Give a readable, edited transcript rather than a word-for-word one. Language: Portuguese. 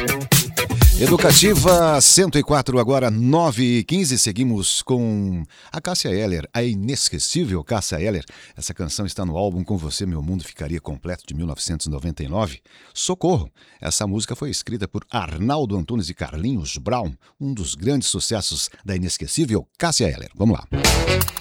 Educativa 104, agora 9h15. Seguimos com a Cássia Eller, a inesquecível Cássia Eller. Essa canção está no álbum Com Você Meu Mundo Ficaria Completo, de 1999. Socorro! Essa música foi escrita por Arnaldo Antunes e Carlinhos Brown, um dos grandes sucessos da inesquecível Cássia Eller. Vamos lá.